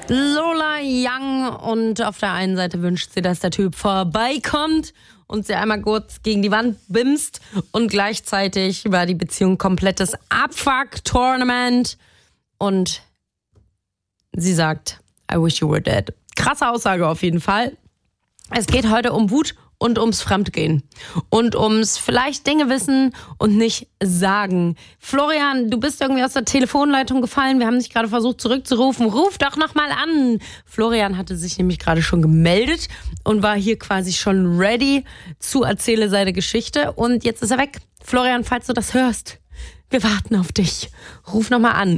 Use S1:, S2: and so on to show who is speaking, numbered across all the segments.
S1: Lola Young, und auf der einen Seite wünscht sie, dass der Typ vorbeikommt und sie einmal kurz gegen die Wand bimst, und gleichzeitig war die Beziehung komplettes Abfuck-Tournament und sie sagt, I wish you were dead. Krasse Aussage auf jeden Fall. Es geht heute um Wut und ums Fremdgehen und ums vielleicht Dinge wissen und nicht sagen. Florian, du bist irgendwie aus der Telefonleitung gefallen. Wir haben dich gerade versucht zurückzurufen. Ruf doch nochmal an. Florian hatte sich nämlich gerade schon gemeldet und war hier quasi schon ready zu Erzähle seine Geschichte. Und jetzt ist er weg. Florian, falls du das hörst, wir warten auf dich. Ruf nochmal an.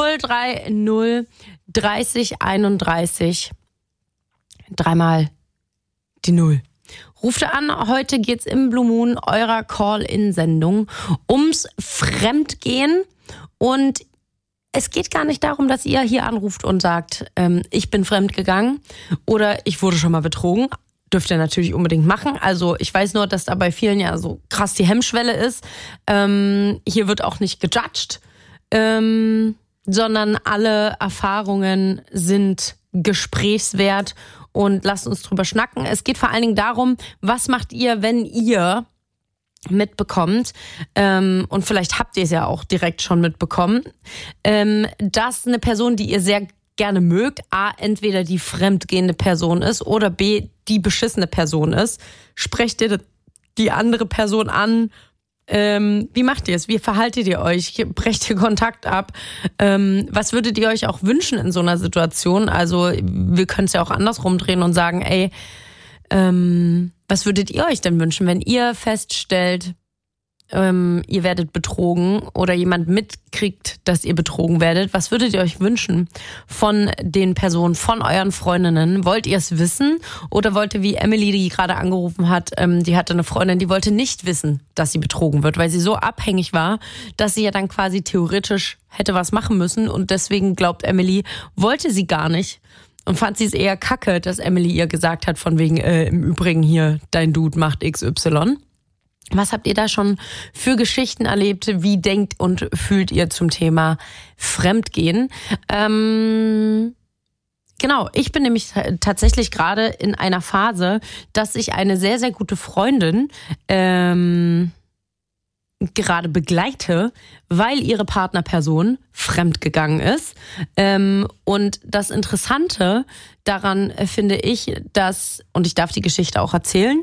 S1: 030 30 31 dreimal die 0. Ruft an, heute geht's im Blue Moon, eurer Call-In-Sendung, ums Fremdgehen. Und es geht gar nicht darum, dass ihr hier anruft und sagt, ich bin fremdgegangen oder ich wurde schon mal betrogen. Dürft ihr natürlich unbedingt machen. Also ich weiß nur, dass da bei vielen ja so krass die Hemmschwelle ist. Hier wird auch nicht gejudged, sondern alle Erfahrungen sind gesprächswert. Und lasst uns drüber schnacken. Es geht vor allen Dingen darum, was macht ihr, wenn ihr mitbekommt, und vielleicht habt ihr es ja auch direkt schon mitbekommen, dass eine Person, die ihr sehr gerne mögt, A, entweder die fremdgehende Person ist oder B, die beschissene Person ist. Sprecht ihr die andere Person an? Wie macht ihr es? Wie verhaltet ihr euch? Brecht ihr Kontakt ab? Was würdet ihr euch auch wünschen in so einer Situation? Also wir können es ja auch andersrum drehen und sagen, ey, was würdet ihr euch denn wünschen, wenn ihr feststellt, ihr werdet betrogen oder jemand mitkriegt, dass ihr betrogen werdet? Was würdet ihr euch wünschen von den Personen, von euren Freundinnen? Wollt ihr es wissen oder wollt ihr, wie Emily, die gerade angerufen hat, die hatte eine Freundin, die wollte nicht wissen, dass sie betrogen wird, weil sie so abhängig war, dass sie ja dann quasi theoretisch hätte was machen müssen, und deswegen glaubt Emily, wollte sie gar nicht. Und fand sie es eher kacke, dass Emily ihr gesagt hat, von wegen, im Übrigen hier, dein Dude macht XY. Was habt ihr da schon für Geschichten erlebt? Wie denkt und fühlt ihr zum Thema Fremdgehen? Genau, ich bin nämlich tatsächlich gerade in einer Phase, dass ich eine sehr, sehr gute Freundin gerade begleite, weil ihre Partnerperson fremdgegangen ist. Und das Interessante daran finde ich, dass, und ich darf die Geschichte auch erzählen,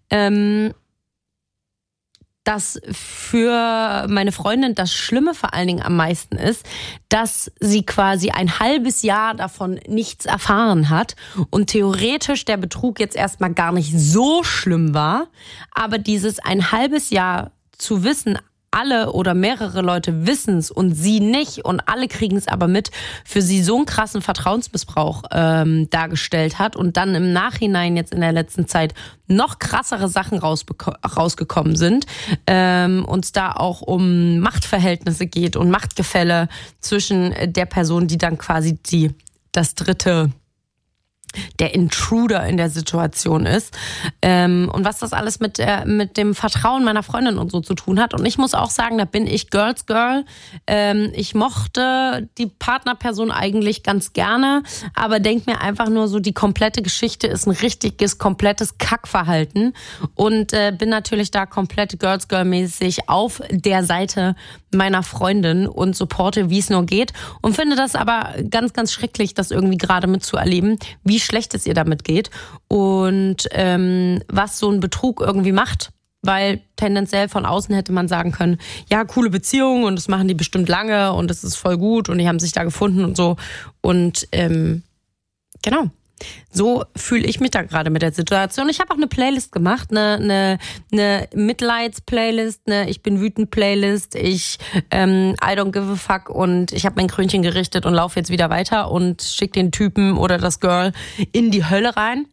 S1: dass für meine Freundin das Schlimme vor allen Dingen am meisten ist, dass sie quasi ein halbes Jahr davon nichts erfahren hat und theoretisch der Betrug jetzt erstmal gar nicht so schlimm war, aber dieses ein halbes Jahr zu wissen, alle oder mehrere Leute wissen es und sie nicht und alle kriegen es aber mit, für sie so einen krassen Vertrauensmissbrauch dargestellt hat und dann im Nachhinein jetzt in der letzten Zeit noch krassere Sachen rausgekommen sind, uns da auch um Machtverhältnisse geht und Machtgefälle zwischen der Person, die dann quasi das dritte, der Intruder in der Situation ist, und was das alles mit dem Vertrauen meiner Freundin und so zu tun hat. Und ich muss auch sagen, da bin ich Girls Girl. Ich mochte die Partnerperson eigentlich ganz gerne, aber denk mir einfach nur so, die komplette Geschichte ist ein richtiges, komplettes Kackverhalten, und bin natürlich da komplett Girls Girl mäßig auf der Seite meiner Freundin und supporte, wie es nur geht, und finde das aber ganz, ganz schrecklich, das irgendwie gerade mitzuerleben, wie schlecht es ihr damit geht und was so ein Betrug irgendwie macht, weil tendenziell von außen hätte man sagen können, ja, coole Beziehung und das machen die bestimmt lange und das ist voll gut und die haben sich da gefunden und so, und genau. So fühle ich mich da gerade mit der Situation. Ich habe auch eine Playlist gemacht, eine Mitleids-Playlist, eine Ich bin wütend Playlist, I don't give a fuck, und ich habe mein Krönchen gerichtet und laufe jetzt wieder weiter und schicke den Typen oder das Girl in die Hölle rein.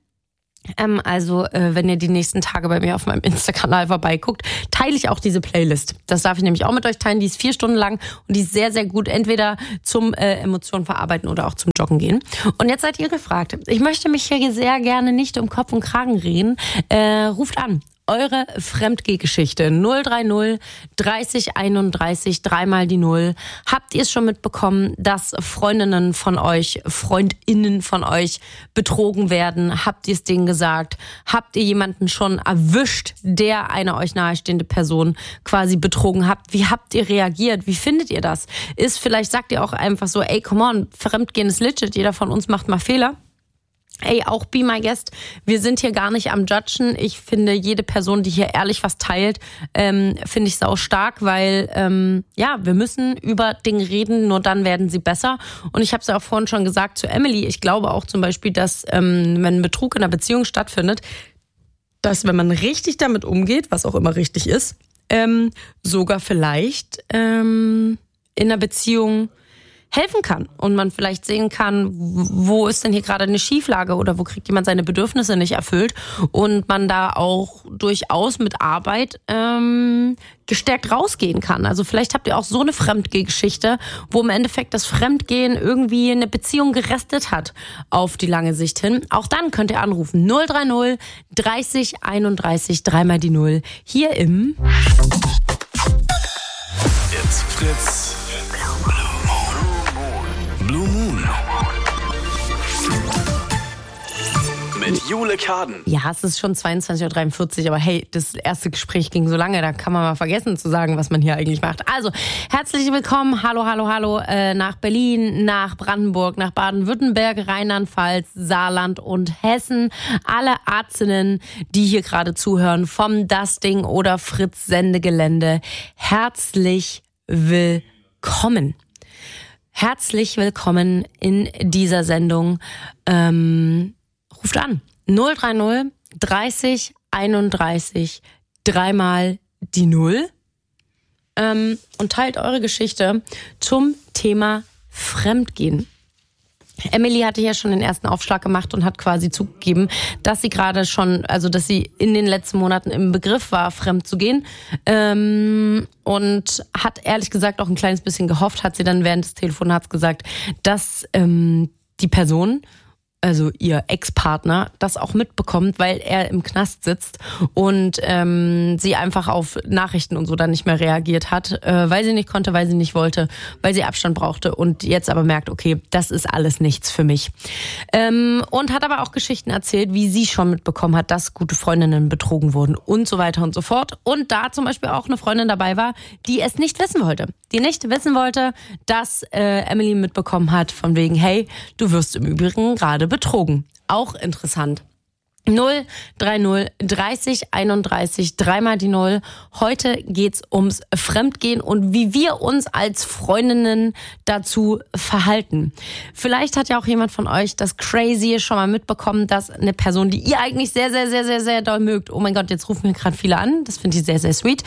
S1: Wenn ihr die nächsten Tage bei mir auf meinem Insta-Kanal vorbeiguckt, teile ich auch diese Playlist. Das darf ich nämlich auch mit euch teilen. Die ist 4 Stunden lang und die ist sehr, sehr gut, entweder zum Emotionen verarbeiten oder auch zum Joggen gehen. Und jetzt seid ihr gefragt. Ich möchte mich hier sehr gerne nicht um Kopf und Kragen reden. Ruft an. eure Fremdgeh-Geschichte 030 30 31 dreimal die 0. Habt ihr es schon mitbekommen, dass Freundinnen von euch, Freundinnen von euch betrogen werden? Habt ihr es denen gesagt? Habt ihr jemanden schon erwischt, der eine euch nahestehende Person quasi betrogen hat? Wie habt ihr reagiert? Wie findet ihr das? Vielleicht sagt ihr auch einfach so, ey, come on, Fremdgehen ist legit, jeder von uns macht mal Fehler. Ey, auch be my guest. Wir sind hier gar nicht am Judgen. Ich finde, jede Person, die hier ehrlich was teilt, finde ich sau stark, weil wir müssen über Dinge reden, nur dann werden sie besser. Und ich habe es ja auch vorhin schon gesagt zu Emily, ich glaube auch zum Beispiel, dass wenn ein Betrug in einer Beziehung stattfindet, dass wenn man richtig damit umgeht, was auch immer richtig ist, sogar vielleicht in einer Beziehung helfen kann und man vielleicht sehen kann, wo ist denn hier gerade eine Schieflage oder wo kriegt jemand seine Bedürfnisse nicht erfüllt und man da auch durchaus mit Arbeit gestärkt rausgehen kann. Also vielleicht habt ihr auch so eine Fremdgeh-Geschichte, wo im Endeffekt das Fremdgehen irgendwie eine Beziehung gerestet hat auf die lange Sicht hin. Auch dann könnt ihr anrufen 030 30 31 dreimal die 0 hier im
S2: It's Fritz Blue Moon mit Jule Kaden.
S1: Ja, es ist schon 22:43 Uhr, aber hey, das erste Gespräch ging so lange, da kann man mal vergessen zu sagen, was man hier eigentlich macht. Also, herzlich willkommen, hallo, nach Berlin, nach Brandenburg, nach Baden-Württemberg, Rheinland-Pfalz, Saarland und Hessen. Alle Arzinnen, die hier gerade zuhören, vom Dusting oder Fritz Sendegelände, herzlich willkommen. Herzlich willkommen in dieser Sendung. Ruft an 030 30 31 dreimal die 0 und teilt eure Geschichte zum Thema Fremdgehen. Emily hatte ja schon den ersten Aufschlag gemacht und hat quasi zugegeben, dass sie gerade schon, also dass sie in den letzten Monaten im Begriff war, fremd zu gehen. Und hat ehrlich gesagt auch ein kleines bisschen gehofft, hat sie dann während des Telefonats gesagt, dass die Person, also ihr Ex-Partner, das auch mitbekommt, weil er im Knast sitzt und sie einfach auf Nachrichten und so dann nicht mehr reagiert hat, weil sie nicht konnte, weil sie nicht wollte, weil sie Abstand brauchte und jetzt aber merkt, okay, das ist alles nichts für mich. Und hat aber auch Geschichten erzählt, wie sie schon mitbekommen hat, dass gute Freundinnen betrogen wurden und so weiter und so fort. Und da zum Beispiel auch eine Freundin dabei war, die es nicht wissen wollte. Die nicht wissen wollte, dass Emily mitbekommen hat, von wegen, hey, du wirst im Übrigen gerade betrogen. Auch interessant. 030 30 31 dreimal die 0. Heute geht's ums Fremdgehen und wie wir uns als Freundinnen dazu verhalten. Vielleicht hat ja auch jemand von euch das Crazy schon mal mitbekommen, dass eine Person, die ihr eigentlich sehr, sehr, sehr, sehr, sehr doll mögt, oh mein Gott, jetzt rufen mir gerade viele an, das finde ich sehr, sehr sweet,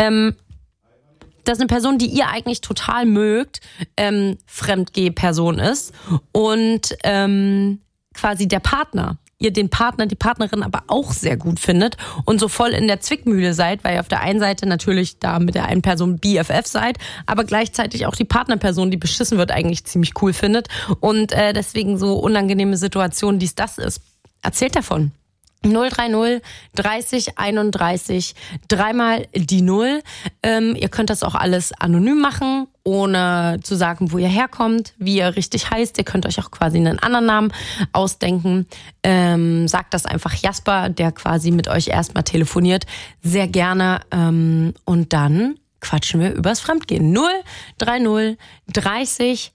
S1: dass eine Person, die ihr eigentlich total mögt, Fremdgeh-Person ist und quasi der Partner, ihr den Partner, die Partnerin aber auch sehr gut findet und so voll in der Zwickmühle seid, weil ihr auf der einen Seite natürlich da mit der einen Person BFF seid, aber gleichzeitig auch die Partnerperson, die beschissen wird, eigentlich ziemlich cool findet und deswegen so unangenehme Situationen, dies das ist. Erzählt davon. 030 30 31 dreimal die 0. Ihr könnt das auch alles anonym machen, ohne zu sagen, wo ihr herkommt, wie ihr richtig heißt. Ihr könnt euch auch quasi einen anderen Namen ausdenken. Sagt das einfach Jasper, der quasi mit euch erstmal telefoniert. Sehr gerne. Und dann quatschen wir übers Fremdgehen. 030 30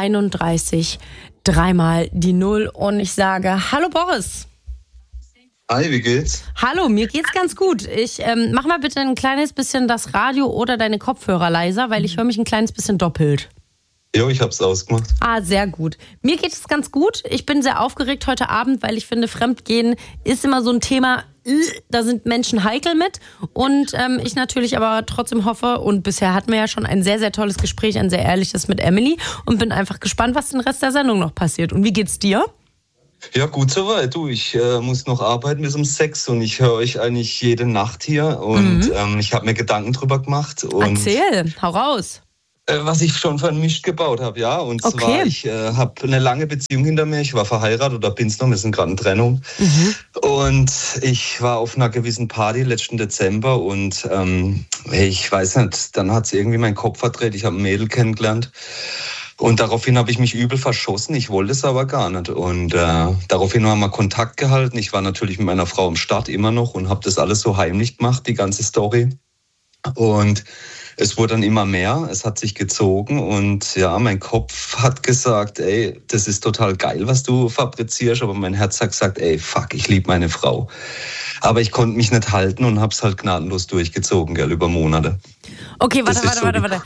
S1: 31 dreimal die 0. Und ich sage, hallo Boris.
S3: Hi, wie geht's?
S1: Hallo, mir geht's ganz gut. Ich mach mal bitte ein kleines bisschen das Radio oder deine Kopfhörer leiser, weil ich höre mich ein kleines bisschen doppelt.
S3: Jo, ich hab's ausgemacht.
S1: Ah, sehr gut. Mir geht es ganz gut. Ich bin sehr aufgeregt heute Abend, weil ich finde, Fremdgehen ist immer so ein Thema, da sind Menschen heikel mit. Und ich natürlich aber trotzdem hoffe, und bisher hatten wir ja schon ein sehr, sehr tolles Gespräch, ein sehr ehrliches mit Emily und bin einfach gespannt, was den Rest der Sendung noch passiert. Und wie geht's dir?
S3: Ja, gut soweit. Du, ich muss noch arbeiten bis um 6 und ich höre euch eigentlich jede Nacht hier und ich habe mir Gedanken drüber gemacht. Und
S1: erzähl, hau raus.
S3: Was ich schon vermischt gebaut habe, ja. Und zwar, ich habe eine lange Beziehung hinter mir. Ich war verheiratet oder bin's noch, wir sind gerade in Trennung. Und ich war auf einer gewissen Party letzten Dezember und ich weiß nicht, dann hat sie irgendwie meinen Kopf verdreht. Ich habe ein Mädel kennengelernt. Und daraufhin habe ich mich übel verschossen. Ich wollte es aber gar nicht. Und daraufhin haben wir Kontakt gehalten. Ich war natürlich mit meiner Frau am Start immer noch und habe das alles so heimlich gemacht, die ganze Story. Und es wurde dann immer mehr, es hat sich gezogen und ja, mein Kopf hat gesagt, ey, das ist total geil, was du fabrizierst, aber mein Herz hat gesagt, ey, fuck, ich liebe meine Frau. Aber ich konnte mich nicht halten und hab's halt gnadenlos durchgezogen, gell, über Monate.
S1: Okay, warte.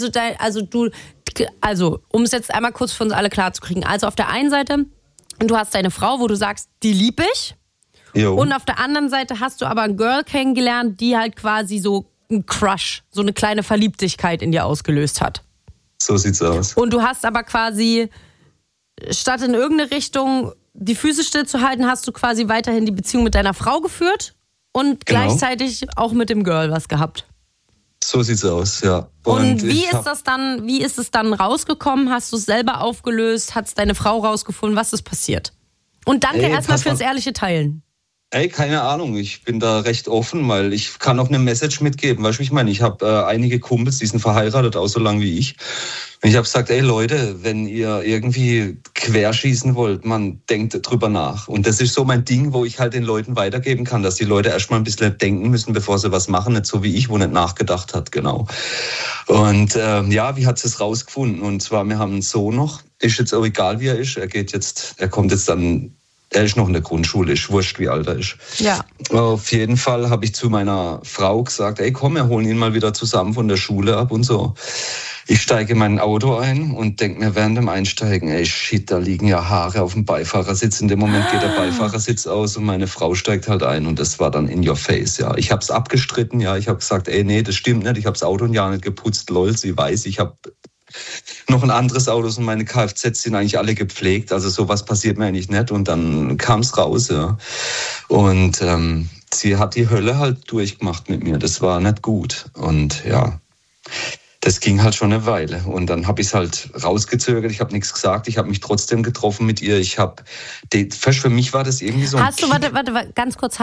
S1: Also, um es jetzt einmal kurz für uns alle klar zu kriegen. Also auf der einen Seite, du hast deine Frau, wo du sagst, die lieb ich.
S3: Jo.
S1: Und auf der anderen Seite hast du aber ein Girl kennengelernt, die halt quasi so ein Crush, so eine kleine Verliebtheit in dir ausgelöst hat.
S3: So sieht's aus.
S1: Und du hast aber quasi, statt in irgendeine Richtung die Füße stillzuhalten, hast du quasi weiterhin die Beziehung mit deiner Frau geführt und gleichzeitig auch mit dem Girl was gehabt.
S3: So sieht's aus, ja.
S1: Und wie ist es dann rausgekommen? Hast du es selber aufgelöst? Hat es deine Frau rausgefunden? Was ist passiert? Und danke erstmal fürs ehrliche Teilen.
S3: Ey, keine Ahnung, ich bin da recht offen, weil ich kann auch eine Message mitgeben. Weißt du, ich meine, ich habe einige Kumpels, die sind verheiratet, auch so lang wie ich. Und ich habe gesagt, ey Leute, wenn ihr irgendwie querschießen wollt, man denkt drüber nach. Und das ist so mein Ding, wo ich halt den Leuten weitergeben kann, dass die Leute erstmal ein bisschen denken müssen, bevor sie was machen. Nicht so wie ich, wo nicht nachgedacht hat, genau. Und wie hat sie es rausgefunden? Und zwar, wir haben einen Sohn noch, ist jetzt auch egal, wie er ist. Er kommt jetzt dann... Er ist noch in der Grundschule, ist wurscht, wie alt er ist.
S1: Ja.
S3: Auf jeden Fall habe ich zu meiner Frau gesagt, ey komm, wir holen ihn mal wieder zusammen von der Schule ab und so. Ich steige in mein Auto ein und denke mir während dem Einsteigen, ey shit, da liegen ja Haare auf dem Beifahrersitz. In dem Moment geht der Beifahrersitz aus und meine Frau steigt halt ein und das war dann in your face, ja. Ich habe es abgestritten, ja. Ich habe gesagt, ey nee, das stimmt nicht. Ich habe das Auto ein Jahr nicht geputzt, lol, sie weiß, ich habe noch ein anderes Auto und meine Kfz sind eigentlich alle gepflegt. Also sowas passiert mir eigentlich nicht. Und dann kam es raus, ja. Und sie hat die Hölle halt durchgemacht mit mir. Das war nicht gut. Und ja, das ging halt schon eine Weile. Und dann habe ich es halt rausgezögert. Ich habe nichts gesagt. Ich habe mich trotzdem getroffen mit ihr. Für mich war das irgendwie so ein
S1: Kick. Warte, ganz kurz.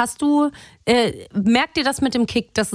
S1: Merkt ihr das mit dem Kick? Das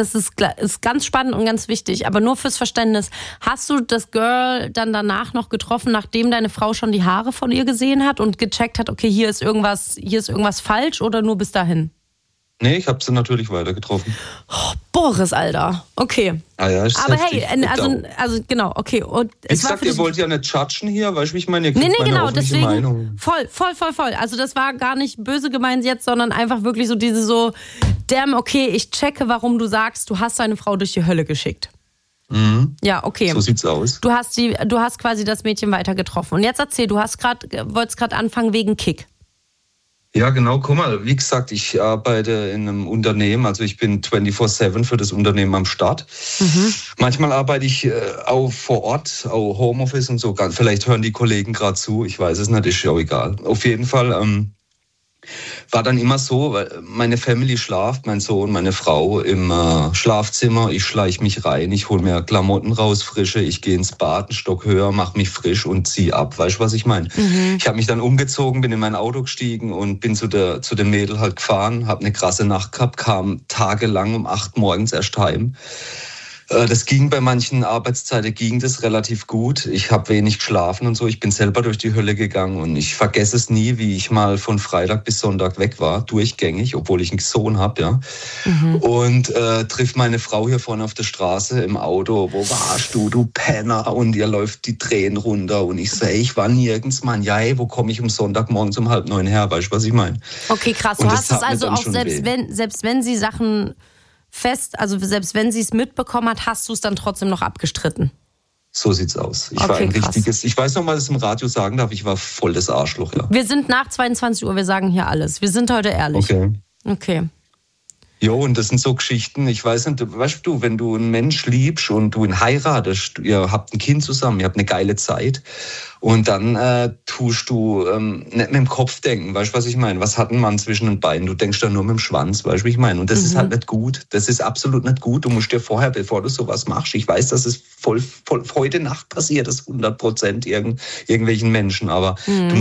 S1: ist ganz spannend und ganz wichtig. Aber nur fürs Verständnis. Hast du das Girl dann danach noch getroffen, nachdem deine Frau schon die Haare von ihr gesehen hat und gecheckt hat, okay, hier ist irgendwas falsch oder nur bis dahin?
S3: Nee, ich habe sie natürlich weiter getroffen.
S1: Oh, Boris, Alter. Okay.
S3: Ah ja, ist
S1: aber
S3: heftig.
S1: Hey, also genau, okay. Und
S3: wie gesagt, ihr wollt ja nicht judgen hier, weißt du, wie ich meine? Ihr kriegt meine
S1: genau,
S3: öffentliche
S1: deswegen
S3: Meinung.
S1: voll. Also das war gar nicht böse gemeint jetzt, sondern einfach wirklich so diese so, damn, okay, ich checke, warum du sagst, du hast deine Frau durch die Hölle geschickt.
S3: Mhm.
S1: Ja, okay.
S3: So sieht's aus.
S1: Du hast quasi das Mädchen weiter getroffen. Und jetzt erzähl, wolltest gerade anfangen wegen Kick.
S3: Ja, genau. Guck mal, wie gesagt, ich arbeite in einem Unternehmen, also ich bin 24/7 für das Unternehmen am Start. Manchmal arbeite ich auch vor Ort, auch Homeoffice und so. Vielleicht hören die Kollegen gerade zu, ich weiß es nicht, ist ja auch egal. Auf jeden Fall war dann immer so, weil meine Family schlaft, mein Sohn, meine Frau im Schlafzimmer. Ich schleiche mich rein, ich hole mir Klamotten raus, frische, ich gehe ins Bad, einen Stock höher, mache mich frisch und ziehe ab. Weißt du, was ich meine? Ich habe mich dann umgezogen, bin in mein Auto gestiegen und bin zu dem Mädel halt gefahren, habe eine krasse Nacht gehabt, kam tagelang um 8 morgens erst heim. Das ging bei manchen Arbeitszeiten, ging das relativ gut. Ich habe wenig geschlafen und so. Ich bin selber durch die Hölle gegangen und ich vergesse es nie, wie ich mal von Freitag bis Sonntag weg war, durchgängig, obwohl ich einen Sohn habe, ja. Und triff meine Frau hier vorne auf der Straße im Auto. Wo warst du Penner? Und ihr läuft die Tränen runter. Und ich so, ey, ich war nirgends, Mann. Ja, ey, wo komme ich um Sonntagmorgens um 8:30 her? Weißt du, was ich meine?
S1: Okay, krass. Du hast es also auch, selbst wenn sie Sachen also selbst wenn sie es mitbekommen hat, hast du es dann trotzdem noch abgestritten?
S3: So sieht's aus. Ich war ein richtiges, ich weiß noch mal, dass ich im Radio sagen darf, ich war voll das Arschloch, ja.
S1: Wir sind nach 22 Uhr, wir sagen hier alles. Wir sind heute ehrlich.
S3: Okay. Jo, und das sind so Geschichten, ich weiß nicht, weißt du, wenn du einen Mensch liebst und du ihn heiratest, ihr habt ein Kind zusammen, ihr habt eine geile Zeit und dann tust du nicht mit dem Kopf denken, weißt du, was ich meine? Was hat ein Mann zwischen den Beinen? Du denkst dann nur mit dem Schwanz, weißt du, wie ich meine? Und das ist halt nicht gut, das ist absolut nicht gut. Du musst dir vorher, bevor du sowas machst, ich weiß, dass es voll heute Nacht passiert ist, 100% irgendwelchen Menschen, aber du